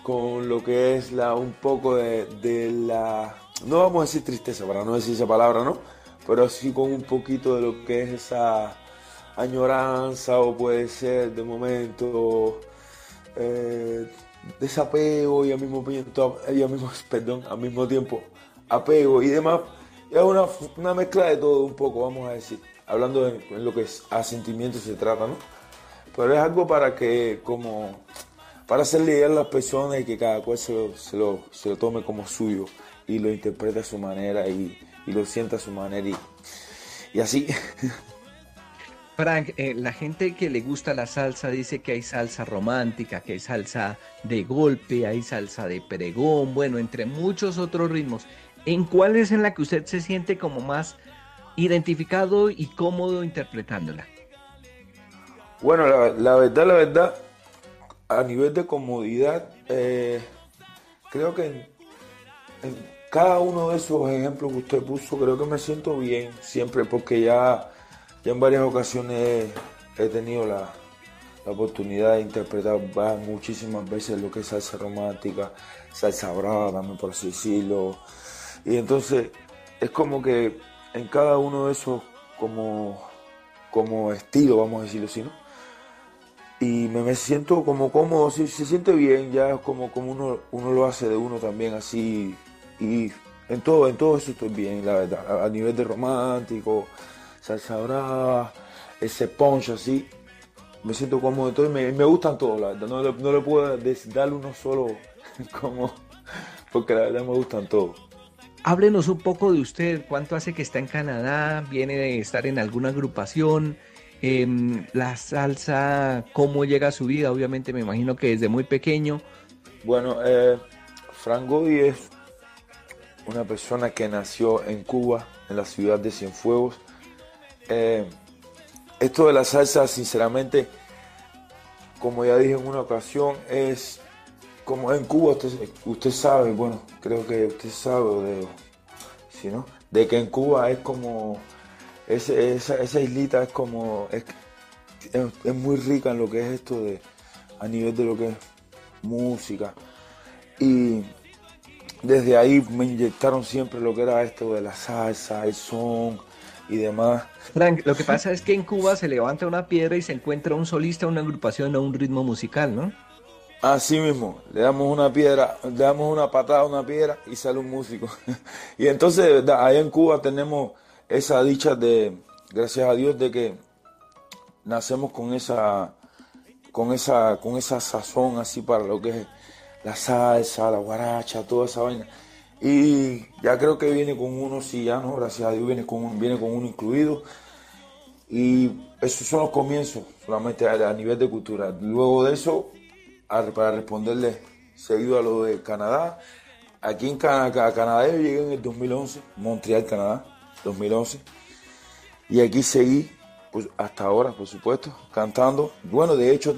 con lo que es un poco de la, no vamos a decir tristeza, para no decir esa palabra, ¿no? Pero sí con un poquito de lo que es esa añoranza o puede ser de momento desapego y al mismo tiempo apego y demás. Es una mezcla de todo un poco, vamos a decir, hablando en lo que es a sentimientos se trata, ¿no? Pero es algo para hacerle llegar a las personas y que cada cual se lo tome como suyo y lo interprete a su manera y lo sienta a su manera y así. Frank, la gente que le gusta la salsa dice que hay salsa romántica, que hay salsa de golpe, hay salsa de pregón, bueno, entre muchos otros ritmos. ¿En cuál es en la que usted se siente como más identificado y cómodo interpretándola? Bueno, la verdad, a nivel de comodidad, creo que en cada uno de esos ejemplos que usted puso, creo que me siento bien siempre, porque ya en varias ocasiones he tenido la oportunidad de interpretar muchísimas veces lo que es salsa romántica, salsa brava también por así decirlo. Y entonces es como que en cada uno de esos como estilo, vamos a decirlo así, ¿no? Y me siento como cómodo, sí, se siente bien, ya es como uno lo hace de uno también así. Y en todo eso estoy bien, la verdad. A nivel de romántico, salsa brava, ese punch así, me siento cómodo de todo y me gustan todos, la verdad. No le puedo dar uno solo como, porque la verdad me gustan todos. Háblenos un poco de usted, cuánto hace que está en Canadá, viene de estar en alguna agrupación, la salsa, cómo llega a su vida, obviamente me imagino que desde muy pequeño. Bueno, Frank Gobi es una persona que nació en Cuba, en la ciudad de Cienfuegos. Eh, Esto de la salsa, sinceramente, como ya dije en una ocasión, es como en Cuba, usted sabe, bueno, creo que usted sabe, ¿sí, no? De que en Cuba es como, esa islita es como, es muy rica en lo que es esto a nivel de lo que es música. Y desde ahí me inyectaron siempre lo que era esto de la salsa, el son y demás. Frank, lo que pasa es que en Cuba se levanta una piedra y se encuentra un solista, una agrupación o un ritmo musical, ¿no? Así mismo, le damos una piedra, le damos una patada a una piedra y sale un músico. Y entonces, de verdad, allá en Cuba tenemos esa dicha gracias a Dios, de que nacemos con esa sazón así para lo que es la salsa, la guaracha, toda esa vaina. Y ya creo que viene con uno, si ya no, gracias a Dios, viene con uno incluido. Y esos son los comienzos, solamente a nivel de cultura. Luego de eso, para responderle seguido a lo de Canadá, aquí en Canadá yo llegué en el 2011, Montreal, Canadá, 2011. Y aquí seguí, pues hasta ahora, por supuesto, cantando. Bueno, de hecho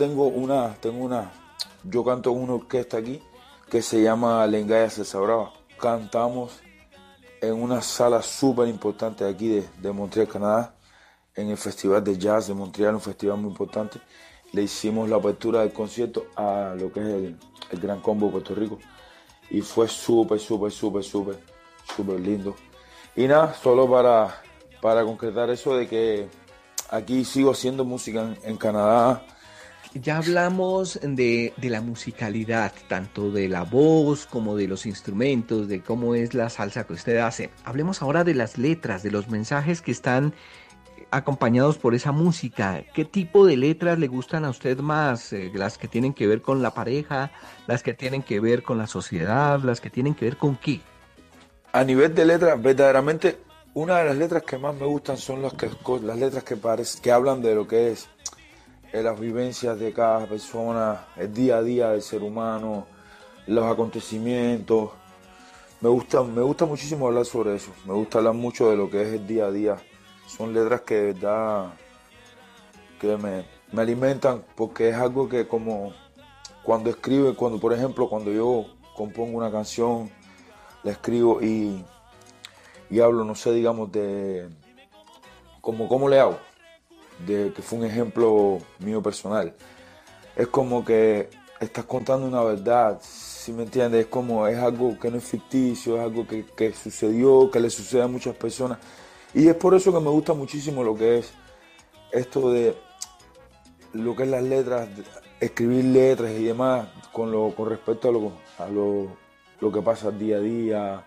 yo canto en una orquesta aquí que se llama Lengaya Salsa Brava. Cantamos en una sala súper importante aquí de Montreal, Canadá, en el Festival de Jazz de Montreal, un festival muy importante. Le hicimos la apertura del concierto a lo que es el Gran Combo de Puerto Rico. Y fue súper, súper, súper, súper, súper lindo. Y nada, solo para concretar eso de que aquí sigo haciendo música en Canadá. Ya hablamos de la musicalidad, tanto de la voz como de los instrumentos, de cómo es la salsa que usted hace. Hablemos ahora de las letras, de los mensajes que están acompañados por esa música. ¿Qué tipo de letras le gustan a usted más? ¿Las que tienen que ver con la pareja, las que tienen que ver con la sociedad, las que tienen que ver con qué? A nivel de letras, verdaderamente, una de las letras que más me gustan son las letras que hablan de lo que es las vivencias de cada persona, el día a día del ser humano, los acontecimientos. Me gusta muchísimo hablar sobre eso. Me gusta hablar mucho de lo que es el día a día. Son letras que de verdad que me alimentan porque es algo que como por ejemplo, cuando yo compongo una canción, la escribo y hablo, no sé, digamos, de cómo le hago, de que fue un ejemplo mío personal. Es como que estás contando una verdad, ¿sí me entiendes? Es algo que no es ficticio, es algo que sucedió, que le sucede a muchas personas. Y es por eso que me gusta muchísimo lo que es esto de lo que es las letras, escribir letras y demás con respecto lo que pasa día a día,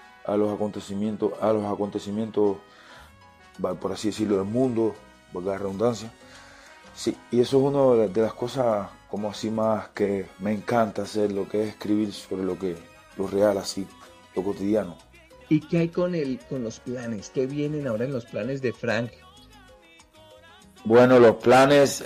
a los acontecimientos, por así decirlo, del mundo, valga la redundancia. Sí, y eso es una de las cosas como así más que me encanta hacer, lo que es escribir sobre lo real, así, lo cotidiano. ¿Y qué hay con los planes? ¿Qué vienen ahora en los planes de Frank? Bueno, los planes,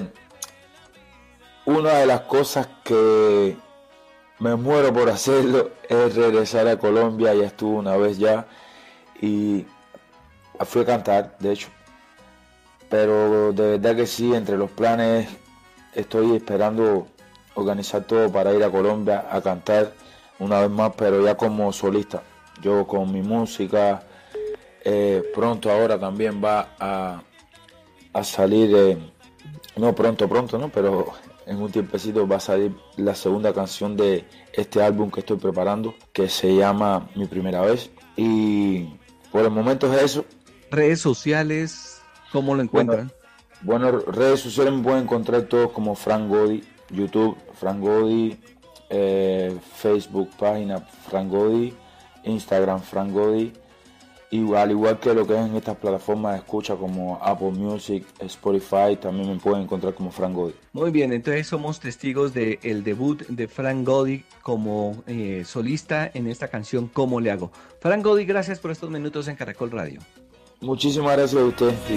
una de las cosas que me muero por hacerlo es regresar a Colombia. Ya estuve una vez ya y fui a cantar, de hecho. Pero de verdad que sí, entre los planes estoy esperando organizar todo para ir a Colombia a cantar una vez más, pero ya como solista. Yo con mi música, pronto ahora también va a salir, no pronto, ¿no? Pero en un tiempecito va a salir la segunda canción de este álbum que estoy preparando, que se llama Mi Primera Vez. Y por el momento es eso. Redes sociales, ¿cómo lo Bueno, encuentran? bueno, redes sociales me pueden encontrar todos como Frank Gody, YouTube, Frank Gody, Facebook, página Frank Gody, Instagram, Frank Gody. Y al igual que lo que es en estas plataformas de escucha como Apple Music, Spotify, también me pueden encontrar como Frank Gody. Muy bien, entonces somos testigos del debut de Frank Gody como solista en esta canción ¿Cómo le hago? Frank Gody, gracias por estos minutos en Caracol Radio. Muchísimas gracias a usted.